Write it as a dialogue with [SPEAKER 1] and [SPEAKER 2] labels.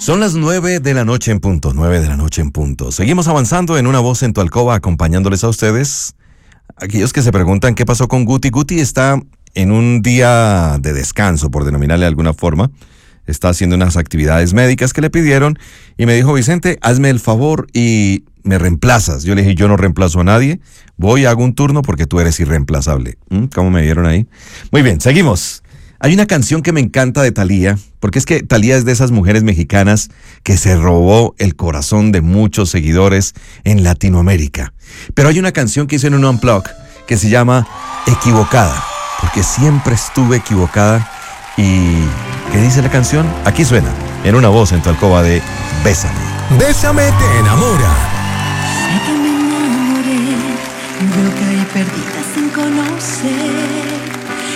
[SPEAKER 1] Son las 9 de la noche en punto, 9 de la noche en punto. Seguimos avanzando en Una Voz en tu Alcoba, acompañándoles a ustedes. Aquellos que se preguntan qué pasó con Guti. Guti está en un día de descanso, por denominarle de alguna forma. Está haciendo unas actividades médicas que le pidieron y me dijo: Vicente, hazme el favor y me reemplazas. Yo le dije: yo no reemplazo a nadie, voy, hago un turno porque tú eres irreemplazable. ¿Cómo me vieron ahí? Muy bien, seguimos. Hay una canción que me encanta de Thalía, porque es que Thalía es de esas mujeres mexicanas que se robó el corazón de muchos seguidores en Latinoamérica. Pero hay una canción que hizo en un Unplug que se llama Equivocada, porque siempre estuve equivocada. ¿Y qué dice la canción? Aquí suena, en Una Voz en tu Alcoba, de Bésame.
[SPEAKER 2] Bésame te enamora.
[SPEAKER 3] Sé que me enamoré, yo caí perdida sin conocer.